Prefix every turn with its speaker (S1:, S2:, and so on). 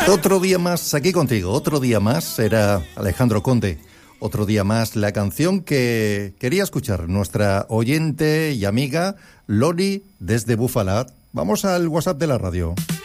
S1: Otro día más aquí contigo, otro día más era Alejandro Conde. Otro día más la canción que quería escuchar nuestra oyente y amiga Loli desde Búfala. Vamos al WhatsApp de la radio.